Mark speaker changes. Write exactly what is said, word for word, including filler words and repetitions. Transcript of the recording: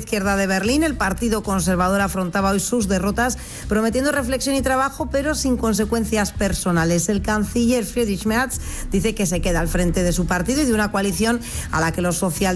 Speaker 1: izquierda de Berlín. El Partido Conservador afrontaba hoy sus derrotas, prometiendo reflexión y trabajo, pero sin consecuencias personales. El canciller Friedrich Merz dice que se queda al frente de su partido y de una coalición a la que los socialdemócratas